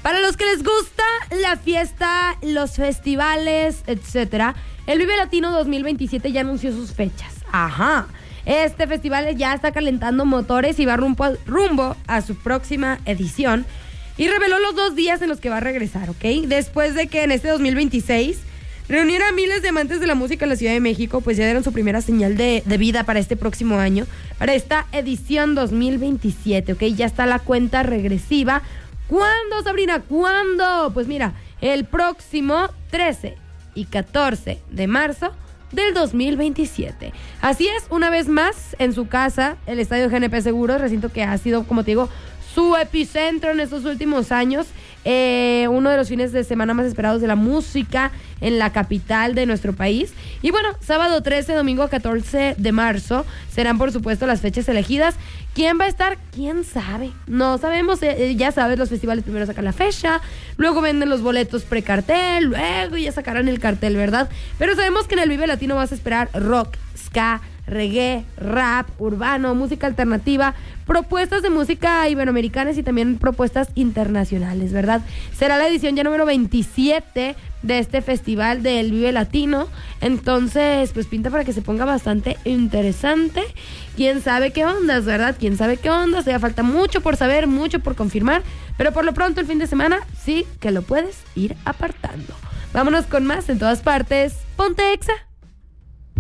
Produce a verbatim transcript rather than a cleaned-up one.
Para los que les gusta la fiesta, los festivales, etcétera, el Vive Latino dos mil veintisiete ya anunció sus fechas. Ajá. Este festival ya está calentando motores y va rumbo a, rumbo a su próxima edición. Y reveló los dos días en los que va a regresar, ¿ok? Después de que en este dos mil veintiséis reuniera a miles de amantes de la música en la Ciudad de México, pues ya dieron su primera señal de, de vida para este próximo año, para esta edición dos mil veintisiete, ¿ok? Ya está la cuenta regresiva. ¿Cuándo, Sabrina? ¿Cuándo? Pues mira, el próximo trece y catorce de marzo del dos mil veintisiete. Así es, una vez más, en su casa, el Estadio G N P Seguros, recinto que ha sido, como te digo, su epicentro en estos últimos años, eh, uno de los fines de semana más esperados de la música en la capital de nuestro país. Y bueno, sábado trece, domingo catorce de marzo serán por supuesto las fechas elegidas. ¿Quién va a estar? ¿Quién sabe? No sabemos, eh, ya sabes, los festivales primero sacan la fecha, luego venden los boletos precartel, luego ya sacarán el cartel, ¿verdad? Pero sabemos que en el Vive Latino vas a esperar rock, ska, reggae, rap, urbano, música alternativa, propuestas de música iberoamericanas y también propuestas internacionales, ¿verdad? Será la edición ya número veintisiete de este festival del Vive Latino. Entonces, pues pinta para que se ponga bastante interesante. Quién sabe qué ondas, ¿verdad? Quién sabe qué ondas. Ya falta mucho por saber, mucho por confirmar, pero por lo pronto el fin de semana sí que lo puedes ir apartando. Vámonos con más en todas partes. Ponte Exa.